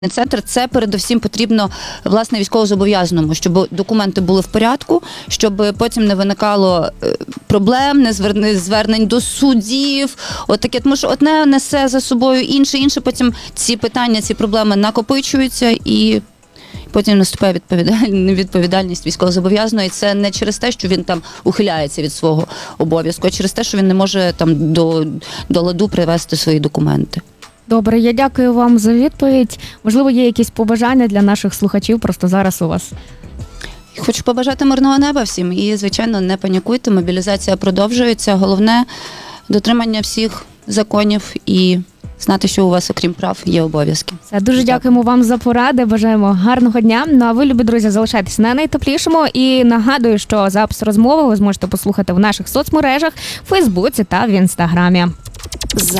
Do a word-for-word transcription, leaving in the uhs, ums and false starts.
Центр – це передусім потрібно, власне, військовозобов'язаному, щоб документи були в порядку, щоб потім не виникало проблем, не звернень до судів, от таке, тому що одне несе за собою інше, інше, потім ці питання, ці проблеми накопичуються і потім наступає відповідальність військовозобов'язаного, і це не через те, що він там ухиляється від свого обов'язку, а через те, що він не може там до, до ладу привести свої документи. Добре, я дякую вам за відповідь. Можливо, є якісь побажання для наших слухачів просто зараз у вас? Хочу побажати мирного неба всім і, звичайно, не панікуйте, мобілізація продовжується. Головне – дотримання всіх законів і знати, що у вас, окрім прав, є обов'язки. Все, дуже так. Дякуємо вам за поради, бажаємо гарного дня. Ну а ви, любі друзі, залишайтесь на найтеплішому. І нагадую, що запис розмови ви зможете послухати в наших соцмережах, в Фейсбуці та в Інстаграмі. За